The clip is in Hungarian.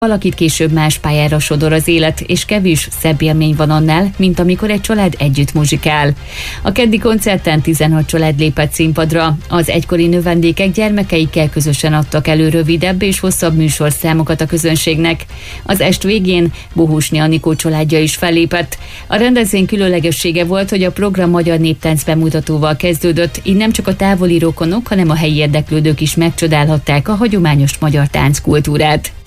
Valakit később más pályára sodor az élet, és kevés szebb élmény van annál, mint amikor egy család együtt muzsikál. A keddi koncerten 16 család lépett színpadra. Az egykori növendékek gyermekeikkel közösen adtak elő rövidebb és hosszabb műsorszámokat a közönségnek. Az est végén Bohusné Anikó családja is fellépett. A rendezvény különlegessége volt, hogy a program magyar néptánc bemutatóval kezdődött, így nem csak a távoli rokonok, hanem a helyi érdeklődők is megcsodálhatták a hagyományos magyar tánckultúrát.